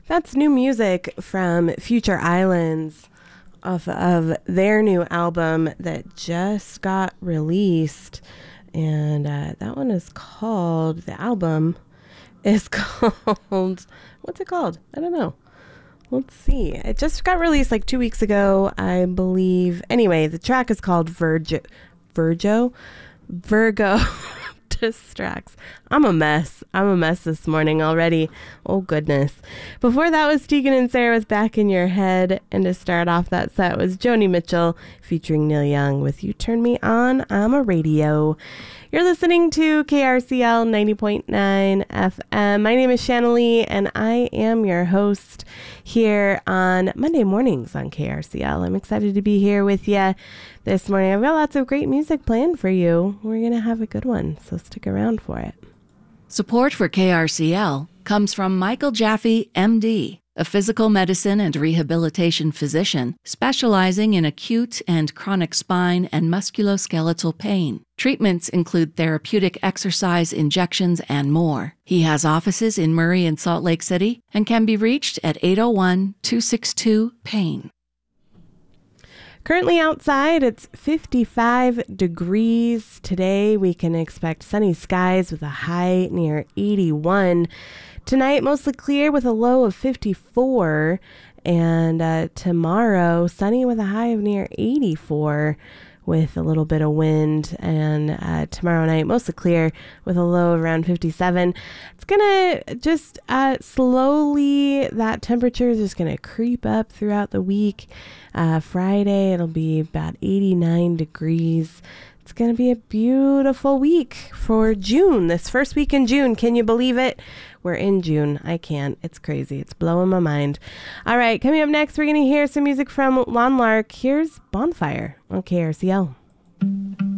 That's new music from Future Islands off of their new album that just got released. And that one is called, the album is called, what's it called? I don't know. Let's see. It just got released like 2 weeks ago, I believe. Anyway, the track is called Virgo Distracts. I'm a mess this morning already. Oh goodness. Before that was Tegan and Sarah with Back in Your Head, and to start off that set was Joni Mitchell featuring Neil Young with You Turn Me On, I'm a Radio. You're listening to KRCL 90.9 FM. My name is Shanna Lee, and I am your host here on Monday mornings on KRCL. I'm excited to be here with you this morning. I've got lots of great music planned for you. We're going to have a good one, so stick around for it. Support for KRCL comes from Michael Jaffe, MD, a physical medicine and rehabilitation physician specializing in acute and chronic spine and musculoskeletal pain. Treatments include therapeutic exercise, injections, and more. He has offices in Murray and Salt Lake City and can be reached at 801-262-PAIN. Currently outside, it's 55 degrees. Today, we can expect sunny skies with a high near 81. Tonight, mostly clear with a low of 54. And tomorrow, sunny with a high of near 84 with a little bit of wind. And tomorrow night, mostly clear with a low of around 57. It's going to just slowly, that temperature is just going to creep up throughout the week. Friday, it'll be about 89 degrees. It's going to be a beautiful week for June, this first week in June. Can you believe it? We're in June. I can't. It's crazy. It's blowing my mind. All right, coming up next, we're going to hear some music from Lon Lark. Here's Bonfire on KRCL.